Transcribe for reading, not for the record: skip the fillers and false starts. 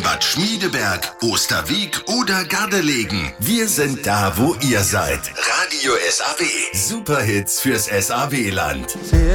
Bad Schmiedeberg, Osterwieck oder Gardelegen. Wir sind da, wo ihr seid. Radio SAW. Superhits fürs SAW-Land.